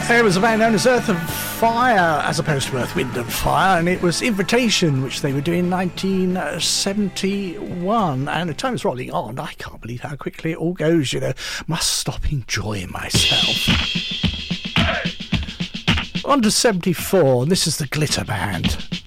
It was a band known as Earth and Fire, as opposed to Earth, Wind and Fire, and it was Invitation, which they were doing in 1971. And the time is rolling on. I can't believe how quickly it all goes, you know. Must stop enjoying myself. On to 74, and this is the Glitter Band.